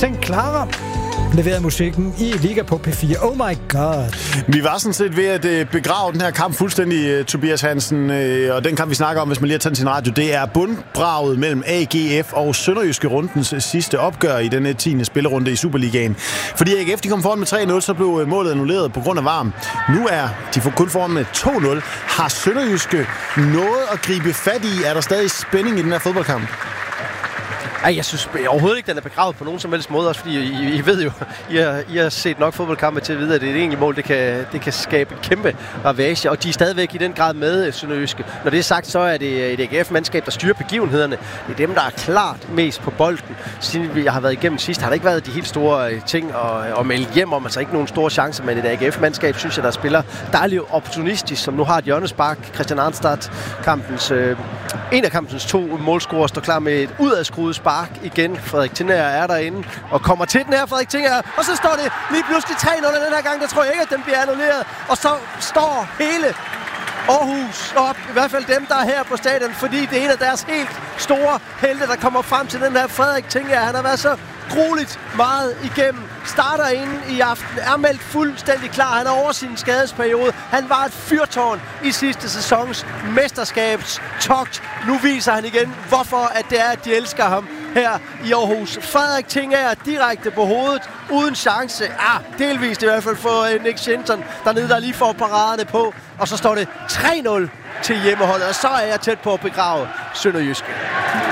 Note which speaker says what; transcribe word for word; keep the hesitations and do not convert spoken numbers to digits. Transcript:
Speaker 1: Saint Clara leverede musikken i Liga på P fire. Oh my god.
Speaker 2: Vi var sådan set ved at begrave den her kamp fuldstændig, Tobias Hansen, og den kamp, vi snakker om, hvis man lige har tændt sin radio, det er bundbraget mellem A G F og Sønderjyske rundens sidste opgør i denne tiende spillerunde i Superligaen. Fordi A G F de kom foran med tre nul, så blev målet annulleret på grund af varm. Nu er de kun foran med to nul. Har Sønderjyske noget at gribe fat i? Er der stadig spænding i den her fodboldkamp?
Speaker 3: Ej, jeg synes overhovedet ikke, den er begravet på nogen som helst måde, også fordi I, I ved jo, I har, I har set nok fodboldkampe til at vide, at det er et egentligt mål, det kan, det kan skabe en kæmpe ravage, og de er stadigvæk i den grad med Sønderjyske. Når det er sagt, så er det et A G F-mandskab, der styrer begivenhederne. Det er dem, der er klart mest på bolden. Siden jeg har været igennem sidst, har der ikke været de helt store ting at, at melde hjem om, altså ikke nogen store chancer, men et A G F-mandskab, synes jeg, der spiller dejligt opportunistisk, som nu har et hjørnespark. Christian Arnstad, kampens, øh, en af kampens to målscorer, står klar med et udadskruet spark igen. Frederik Tinger er derinde og kommer til den her, Frederik Tinger, og så står det lige pludselig tre nul den her gang. Der tror jeg ikke, at den bliver annulleret. Og så står hele Aarhus op, i hvert fald dem, der er her på stadion, fordi det er en af deres helt store helte, der kommer frem til den her Frederik Tinger. Han har været så grueligt meget igennem. Starter inde i aften, er meldt fuldstændig klar. Han er over sin skadesperiode. Han var et fyrtårn i sidste sæsons mesterskabstogt. Nu viser han igen, hvorfor at det er, at de elsker ham her i Aarhus. Frederik Tinger er direkte på hovedet, uden chance. Ah, delvist i hvert fald for Nick Shinton dernede, der lige får paraderne på. Og så står det tre nul til hjemmeholdet, og så er jeg tæt på at begrave Sønderjyske.